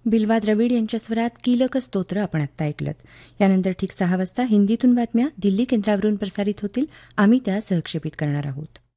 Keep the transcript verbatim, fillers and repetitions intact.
बिल्वा द्रविड यांच्या स्वरात कीलक स्तोत्र आपण आत्ता ऐकलत. यानंतर ठीक सहा वाजता हिंदीतून बातम्या दिल्ली केंद्रावरून प्रसारित होतील. आम्ही त्या सहक्षेपित करणार आहोत.